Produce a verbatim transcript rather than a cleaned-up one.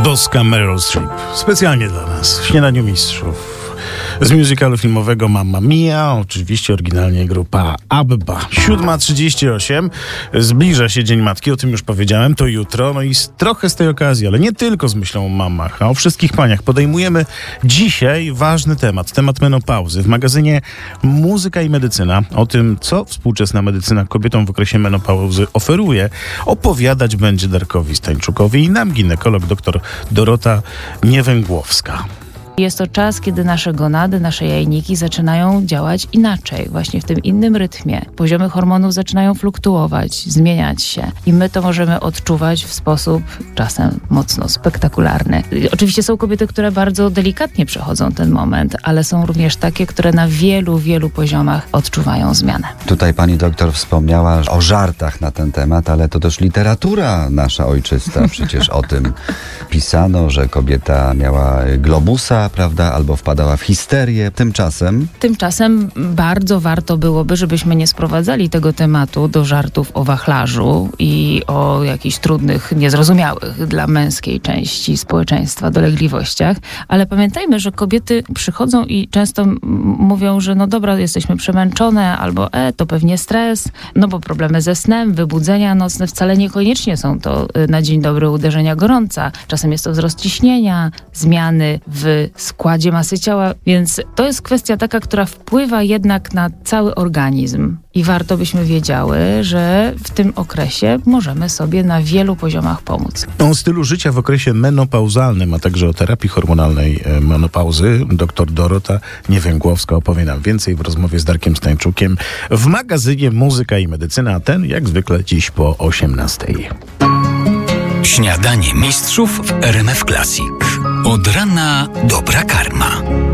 boska Meryl Streep. Specjalnie dla nas, w Śniadaniu Mistrzów. Z musicalu filmowego Mamma Mia, oczywiście oryginalnie grupa ABBA. siódma trzydzieści osiem, zbliża się Dzień Matki, o tym już powiedziałem, to jutro, no i z, trochę z tej okazji, ale nie tylko z myślą o mamach, a o wszystkich paniach. Podejmujemy dzisiaj ważny temat, temat menopauzy. W magazynie Muzyka i Medycyna, o tym, co współczesna medycyna kobietom w okresie menopauzy oferuje, opowiadać będzie Darkowi Stańczukowi i nam ginekolog dr Dorota Niewęgłowska. Jest to czas, kiedy nasze gonady, nasze jajniki zaczynają działać inaczej, właśnie w tym innym rytmie. Poziomy hormonów zaczynają fluktuować, zmieniać się i my to możemy odczuwać w sposób czasem mocno spektakularny. Oczywiście są kobiety, które bardzo delikatnie przechodzą ten moment, ale są również takie, które na wielu, wielu poziomach odczuwają zmianę. Tutaj pani doktor wspomniała o żartach na ten temat, ale to też literatura nasza ojczysta. Przecież o tym pisano, że kobieta miała globusa, prawda, albo wpadała w histerię. Tymczasem... Tymczasem bardzo warto byłoby, żebyśmy nie sprowadzali tego tematu do żartów o wachlarzu i o jakichś trudnych, niezrozumiałych dla męskiej części społeczeństwa dolegliwościach, ale pamiętajmy, że kobiety przychodzą i często m- mówią, że no dobra, jesteśmy przemęczone, albo e, to pewnie stres, no bo problemy ze snem, wybudzenia nocne, wcale niekoniecznie są to y, na dzień dobry uderzenia gorąca. Czasem jest to wzrost ciśnienia, zmiany w składzie masy ciała, więc to jest kwestia taka, która wpływa jednak na cały organizm i warto byśmy wiedziały, że w tym okresie możemy sobie na wielu poziomach pomóc. O stylu życia w okresie menopauzalnym, a także o terapii hormonalnej menopauzy dr Dorota Niewęgłowska opowie nam więcej w rozmowie z Darkiem Stańczukiem w magazynie Muzyka i Medycyna, a ten jak zwykle dziś po osiemnastej. Śniadanie Mistrzów w R M F Classic. Od rana dobra karma.